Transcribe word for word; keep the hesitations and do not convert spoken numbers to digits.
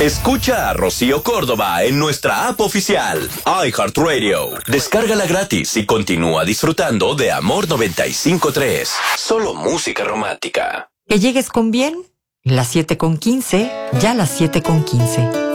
Escucha a Rocío Córdoba en nuestra app oficial, iHeartRadio. Descárgala gratis y continúa disfrutando de Amor noventa y cinco punto tres. Solo música romántica. Que llegues con bien. Las siete con quince, ya las siete con quince.